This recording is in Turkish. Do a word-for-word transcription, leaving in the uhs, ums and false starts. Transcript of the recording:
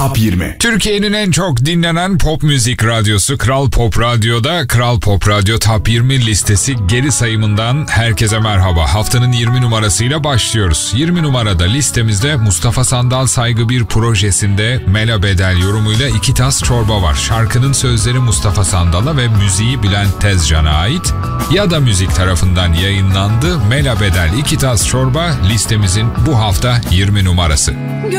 Top yirmi. Türkiye'nin en çok dinlenen pop müzik radyosu Kral Pop Radyo'da Kral Pop Radyo Top yirmi listesi geri sayımından herkese merhaba. Haftanın yirmi numarasıyla başlıyoruz. yirmi numarada listemizde Mustafa Sandal Saygı Bir projesinde Mela Bedel yorumuyla İki Tas Çorba var. Şarkının sözleri Mustafa Sandal'a ve müziği Bülent Tezcan'a ait. Ya da Müzik tarafından yayınlandı. Mela Bedel İki Tas Çorba listemizin bu hafta yirmi numarası.